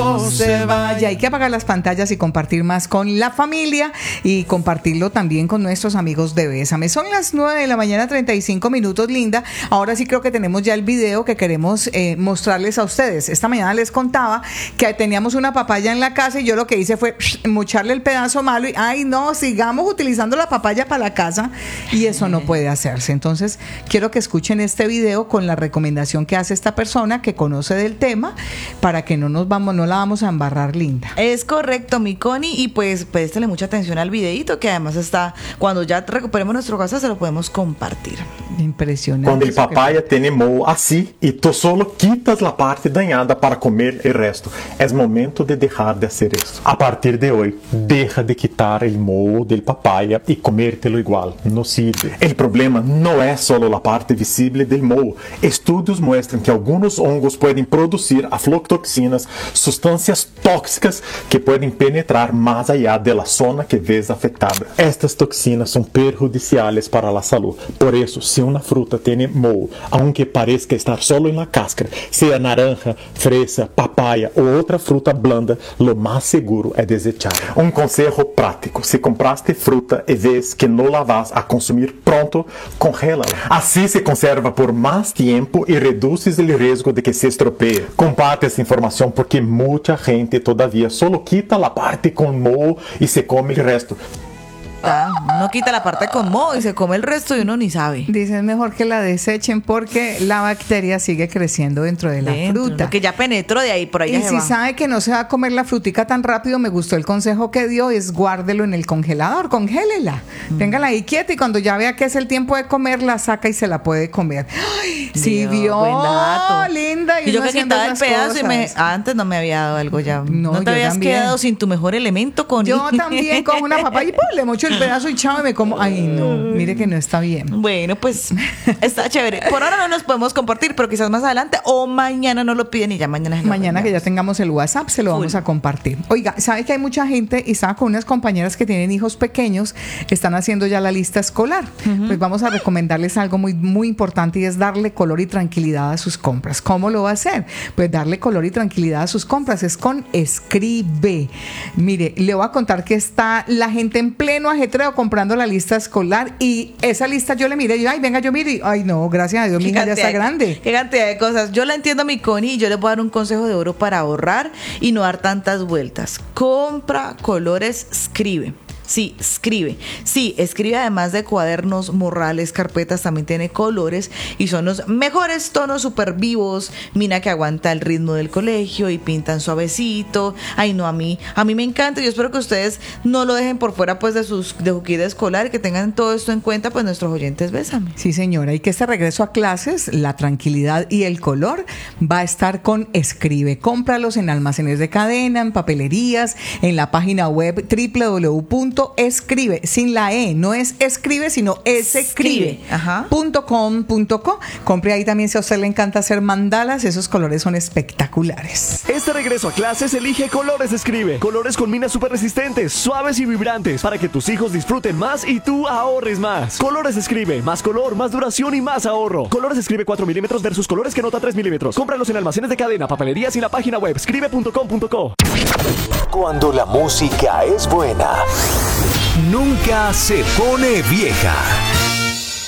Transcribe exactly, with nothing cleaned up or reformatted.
no se vaya. Hay que apagar las pantallas y compartir más con la familia y compartirlo también con nuestros amigos de Bésame. Son las nueve de la mañana, treinta y cinco minutos, Linda. Ahora sí creo que tenemos ya el video que queremos eh, mostrarles a ustedes. Esta mañana les contaba que teníamos una papaya en la casa y yo lo que hice fue mocharle el pedazo malo y, ay no, sigamos utilizando la papaya para la casa y eso no puede hacerse. Entonces, quiero que escuchen este video con la recomendación que hace esta persona que conoce del tema para que no nos vamos, no la vamos a embarrar, Linda. Es correcto, mi Connie, y pues préstale mucha atención al videito que además está, cuando ya recuperemos nuestro casa se lo podemos compartir. Impresionante. Quando el papaya tiene moho así y tú solo quitas la parte dañada para comer el resto, es momento de dejar de hacer eso. A partir de hoy, deja de quitar el moho del papaya y comértelo igual, no sirve. El problema no es solo la parte visible del moho. Estudios muestran que algunos hongos pueden producir aflatoxinas, sustancias tóxicas que pueden penetrar más allá de la zona que ves afectada. Estas toxinas son perjudiciales para la salud. Por eso, si una fruta tiene moho, aunque parezca estar solo en la cáscara, sea naranja, fresa, papaya o otra fruta blanda, lo más seguro es desecharla. Un consejo práctico: si compraste fruta y ves que no la vas a consumir pronto, congélala. Así se conserva por más tiempo y reduces el riesgo de que se estropee. Comparte esta información porque mucha gente todavía solo quita la parte con moho y se come el resto. Ah, uno quita la parte con moho y se come el resto y uno ni sabe. Dicen mejor que la desechen porque la bacteria sigue creciendo dentro de la Dentro, fruta. lo que ya penetró de ahí, por ahí y ya se si va. sabe que no se va a comer la frutica tan rápido, me gustó el consejo que dio, es guárdelo en el congelador, congélela, mm. téngala ahí quieta y cuando ya vea que es el tiempo de comer, la saca y se la puede comer. Ay, sí, vio, buen dato. Linda. Y yo que quitaba el pedazo y me, antes no me había dado algo ya. No, no te habías también. Quedado sin tu mejor elemento, con Yo también cojo una papaya y ¡pum! Le mocho el pedazo y chao, me como. Ay, no, mire que no está bien. Bueno, pues está chévere. Por ahora no nos podemos compartir, pero quizás más adelante o mañana nos lo piden y ya mañana se lo Mañana que ya tengamos el WhatsApp se lo Full. Vamos a compartir. Oiga, ¿sabe que hay mucha gente y estaba con unas compañeras que tienen hijos pequeños, están haciendo ya la lista escolar? Uh-huh. Pues vamos a recomendarles algo muy, muy importante y es darle color y tranquilidad a sus compras. ¿Cómo lo va a hacer? Pues darle color y tranquilidad a sus compras es con Escribe. Mire, le voy a contar que está la gente en pleno ajetreo comprando la lista escolar y esa lista yo le miré y yo, ay, venga, yo mire, ay, no, gracias a Dios, mi hija ya está grande. Qué cantidad de cosas. Yo la entiendo, mi Connie, y yo les voy a dar un consejo de oro para ahorrar y no dar tantas vueltas. Compra colores Escribe. Sí, escribe. Sí, escribe además de cuadernos, morrales, carpetas, también tiene colores y son los mejores tonos súper vivos. Mira que aguanta el ritmo del colegio y pintan suavecito. Ay, no, a mí, a mí me encanta. Yo espero que ustedes no lo dejen por fuera pues de sus de su kit escolar y que tengan todo esto en cuenta pues nuestros oyentes. Bésame. Sí, señora, y que este regreso a clases, la tranquilidad y el color va a estar con Escribe. Cómpralos en almacenes de cadena, en papelerías, en la página web doble u doble u doble u punto escribe, sin la E, no es escribe, sino escribe punto com punto co. Compre ahí también si a usted le encanta hacer mandalas, esos colores son espectaculares. Este regreso a clases elige Colores Escribe. Colores con minas súper resistentes, suaves y vibrantes para que tus hijos disfruten más y tú ahorres más. Colores Escribe, más color, más duración y más ahorro. Colores Escribe cuatro milímetros versus colores que nota tres milímetros. Cómpralos en almacenes de cadena, papelerías y la página web escribe punto com punto co. Cuando la música es buena, nunca se pone vieja.